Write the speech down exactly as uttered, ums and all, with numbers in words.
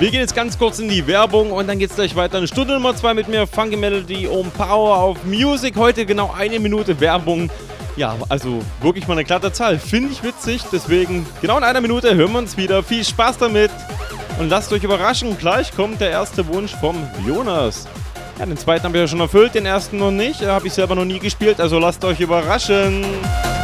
Wir gehen jetzt ganz kurz in die Werbung und dann geht es gleich weiter. Eine Stunde Nummer zwei mit mir, Funky Melody um Power auf Music. Heute genau eine Minute Werbung. Ja, also wirklich mal eine glatte Zahl. Finde ich witzig. Deswegen genau in einer Minute hören wir uns wieder. Viel Spaß damit und lasst euch überraschen. Gleich kommt der erste Wunsch vom Jonas. Ja, den zweiten habe ich ja schon erfüllt, den ersten noch nicht. Habe ich selber noch nie gespielt, also lasst euch überraschen.